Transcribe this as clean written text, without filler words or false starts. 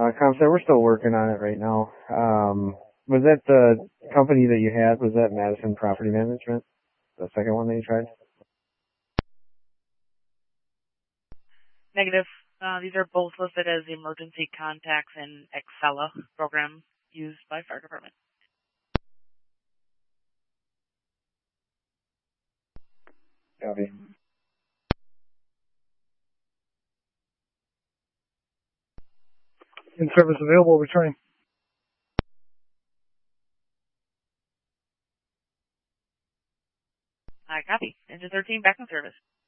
ComStat, we're still working on it right now. Was that the company that you had? Was that Madison Property Management? The second one that you tried? Negative. These are both listed as emergency contacts in Excella program used by fire department. Copy. In service available, returning. I copy. Engine 13 back in service.